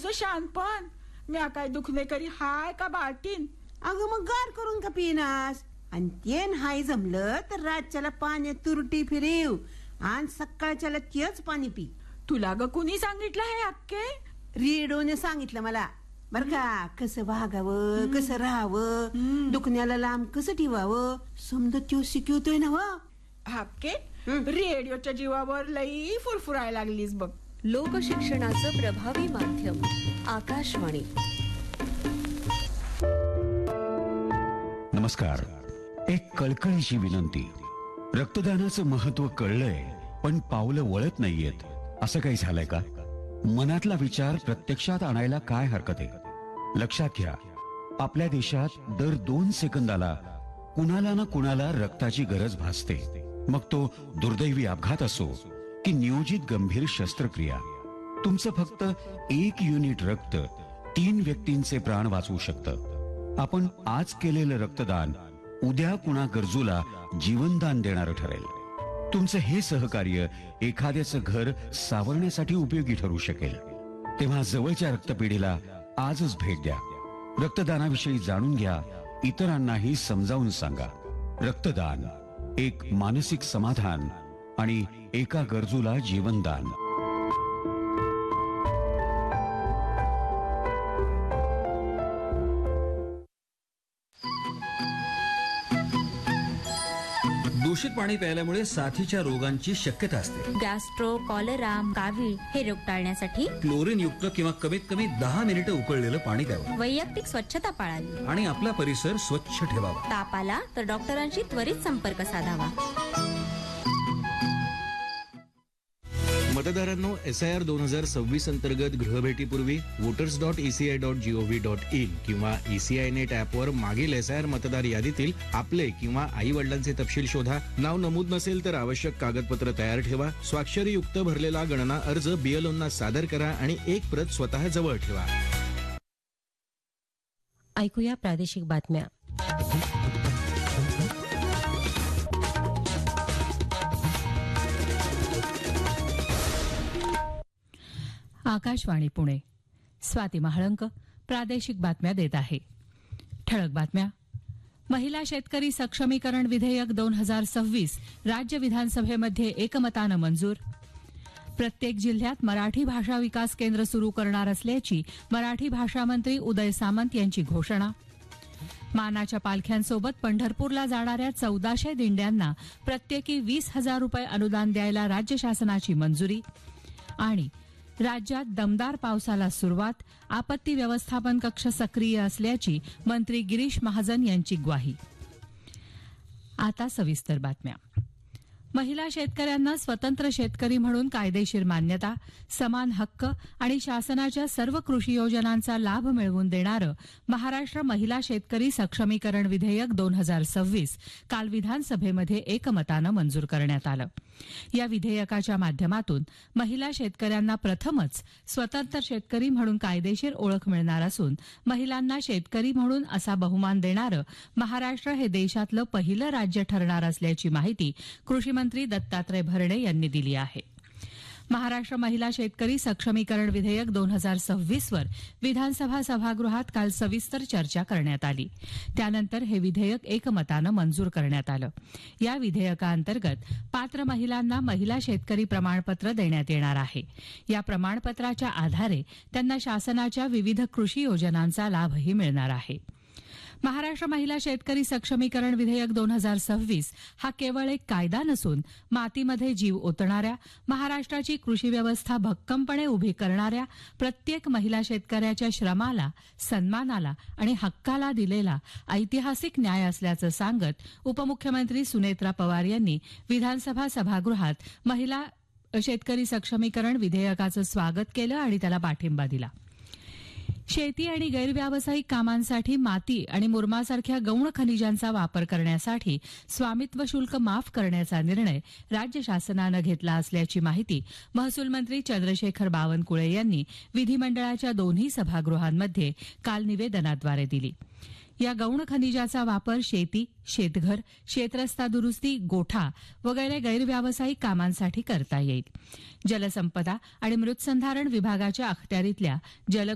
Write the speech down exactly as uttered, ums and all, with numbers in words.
तुझं शानपण. मी काय दुखणे करी हाय का बाटीन. अगं मग गार करून का पिनास? आणि ते हाय जमलं तर रातच्याला पाण्यात तुरटी फिरेव आणि सकाळच्याला तेच पाणी पी. तुला ग कुणी सांगितलं हे अक्के? रेडिओने सांगितलं मला बर का. कसं वागावं, कसं राहावं, दुखण्याला लांब कसं ठेवावं समजा त्यो शिकवतोय ना. व अक्के रेडिओच्या जीवावर लई फुरफुरायला लागलीस बघ. लोकशिक्षणाचं प्रभावी माध्यम आकाशवाणी. नमस्कार. एक कळकळीची विनंती. रक्तदानाचं महत्व कळलंय पण पावलं वळत नाहीयेत. असं काही झालंय का? मनातला विचार प्रत्यक्षात आणायला काय हरकत आहे? लक्षात घ्या, आपल्या देशात दर दोन सेकंदाला कुणाला ना कुणाला रक्ताची गरज भासते. मग तो दुर्दैवी अपघात असो की नियोजित गंभीर शस्त्रक्रिया. तुमचं फक्त एक युनिट रक्त तीन व्यक्तींचे प्राण वाचवू शकतं. आपण आज केलेलं रक्तदान उद्या कुणा गरजूला जीवनदान देणारं ठरेल. तुमचं हे सहकार्य एखाद्याचं घर सावरण्यासाठी उपयोगी ठरू शकेल. तेव्हा जवळच्या रक्तपेढीला आजच भेट द्या. रक्तदानाविषयी जाणून घ्या, इतरांनाही समजावून सांगा. रक्तदान एक मानसिक समाधान आणि एका गरजूला जीवनदान. दूषित पाणी प्यायल्यामुळे साथीच्या रोगांची शक्यता असते. गॅस्ट्रो, कॉलरा, कावीळ हे रोग टाळण्यासाठी क्लोरीन युक्त किंवा कमीत कमी दहा मिनिटं उकळलेलं पाणी प्यावं. वैयक्तिक स्वच्छता पाळावी आणि आपला परिसर स्वच्छ ठेवावा. ताप आला तर डॉक्टरांशी त्वरित संपर्क साधावा. मतदारांनो, एस आय आर दोन हजार सव्वीस अंतर्गत गृहभेटीपूर्वी voters dot ECI dot G O V dot in किंवा ईसीआय नेट ऍपवर मागील एस आय आर मतदार यादीतील आपले किंवा आई वडिलांचे तपशील शोधा. नाव नमूद नसेल तर आवश्यक कागदपत्र तयार ठेवा. स्वाक्षरीयुक्त भरलेला गणना अर्ज बीएलओंना सादर करा आणि एक प्रत स्वतः जवळ ठेवा. ऐकूया प्रादेशिक बातम्या. आकाशवाणी पुणे. स्वाती महाळंक प्रादेशिक बातम्या देत आहे. ठळक बातम्या. महिला शेतकरी सक्षमीकरण विधेयक दोन हजार सव्वीस राज्य विधानसभेमध्ये एकमतानं मंजूर. प्रत्येक जिल्ह्यात मराठी भाषा विकास केंद्र सुरू करणार असल्याची मराठी भाषा मंत्री उदय सामंत यांची घोषणा. मानाच्या पालख्यांसोबत पंढरपूरला जाणाऱ्या चौदाशे दिंड्यांना प्रत्येकी वीस हजार रुपये अनुदान द्यायला राज्य शासनाची मंजुरी. आणि राज्यात दमदार पावसाला सुरुवात, आपत्ती व्यवस्थापन कक्ष सक्रिय असल्याची मंत्री गिरीश महाजन यांची ग्वाही. आता सविस्तर बातम्या. महिला शेतकऱ्यांना स्वतंत्र शेतकरी म्हणून कायदेशीर मान्यता, समान हक्क आणि शासनाच्या सर्व कृषी योजनांचा लाभ मिळवून देणारं महाराष्ट्र महिला शेतकरी सक्षमीकरण विधेयक दोन हजार सव्वीस काल विधानसभेमध्ये एकमतानं मंजूर करण्यात आलं. या विधेयकाच्या माध्यमातून महिला शेतकऱ्यांना प्रथमच स्वतंत्र शेतकरी म्हणून कायदेशीर ओळख मिळणार असून महिलांना शेतकरी म्हणून असा बहुमान देणारं महाराष्ट्र हे देशातलं पहिलं राज्य ठरणार असल्याची माहिती कृषी मंत्री दत्तात्रय भरणे यांनी दिली आहे. महाराष्ट्र महिला शेतकरी सक्षमीकरण विधेयक दोन हजार सव्वीस वर विधानसभा सभागृहात काल सविस्तर चर्चा करण्यात आली. त्यानंतर हे विधेयक एकमतानं मंजूर करण्यात आलं. या विधेयकाअंतर्गत पात्र महिलांना महिला शेतकरी प्रमाणपत्र देण्यात येणार आहे. या प्रमाणपत्राच्या आधारे त्यांना शासनाच्या विविध कृषी योजनांचा लाभही मिळणार आहे. महाराष्ट्र महिला शेतकरी सक्षमीकरण विधेयक दोन हजार सव्वीस हा केवळ एक कायदा नसून मातीमध्ये जीव ओतणाऱ्या, महाराष्ट्राची कृषी व्यवस्था भक्कमपणे उभी करणाऱ्या प्रत्येक महिला शेतकऱ्याच्या श्रमाला, सन्मानाला आणि हक्काला दिलेला ऐतिहासिक न्याय असल्याचं सांगत उपमुख्यमंत्री सुनेत्रा पवार यांनी विधानसभा सभागृहात महिला शेतकरी सक्षमीकरण विधेयकाचं स्वागत केलं आणि त्याला पाठिंबा दिला. शेती आणि गैरव्यावसायिक कामांसाठी माती आणि मुरमासारख्या गौण खनिजांचा वापर करण्यासाठी स्वामित्व शुल्क माफ करण्याचा निर्णय राज्य शासनानं घेतला असल्याची माहिती महसूल मंत्री चंद्रशेखर बावनकुळे यांनी विधिमंडळाच्या दोन्ही सभागृहांमध्ये काल निवेदनाद्वारे दिली. या गौण खनिजाचा वापर शेती, शेतघर, शेतरस्ता दुरुस्ती, गोठा वगैरे गैरव्यावसायिक कामांसाठी करता येईल. जलसंपदा आणि मृत्संधारण विभागाच्या अखत्यारीतल्या जल